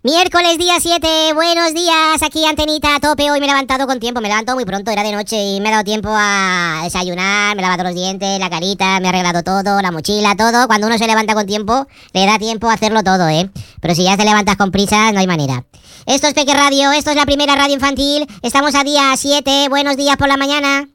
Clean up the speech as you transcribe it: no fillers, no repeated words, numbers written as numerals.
Miércoles día 7, buenos días, aquí Antenita a tope. Hoy me he levantado con tiempo, me levanto muy pronto, era de noche y me he dado tiempo a desayunar, me he lavado los dientes, la carita, me he arreglado todo, la mochila, todo. Cuando uno se levanta con tiempo, le da tiempo a hacerlo todo, ¿eh? Pero si ya te levantas con prisas, no hay manera. Esto es Peque Radio, esto es la primera radio infantil, estamos a día 7, buenos días por la mañana.